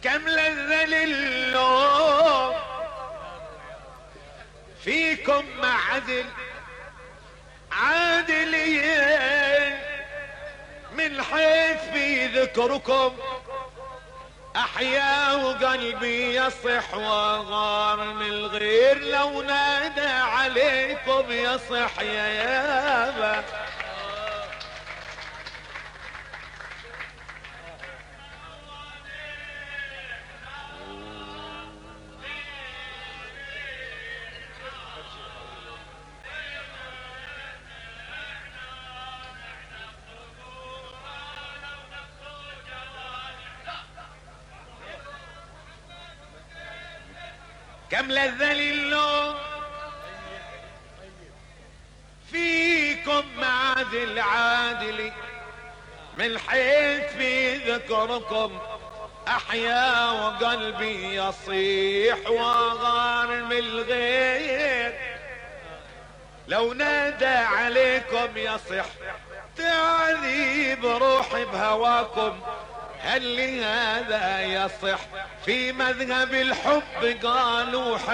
كم لذة للوم فيكم مع عادلين، من حيث في ذكركم احيا وقلبي يصح وغار من الغير، لو نادى عليكم يصح يا يابا. كم لذة للوم فيكم مع ذي العادل، من حيث في ذكركم احيا وقلبي يصيح وغار من الغير، لو نادى عليكم يصح تعذيب روحي بهواكم. هل لهذا يصح في مذهب الحب قالوا